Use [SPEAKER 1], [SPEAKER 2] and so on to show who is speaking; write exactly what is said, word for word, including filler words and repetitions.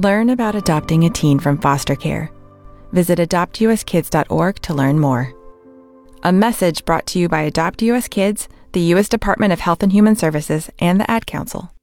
[SPEAKER 1] Learn about adopting a teen from foster care. Visit adopt u s kids dot org to learn more. A message brought to you by Adopt U S Kids, the U S Department of Health and Human Services, and the Ad Council.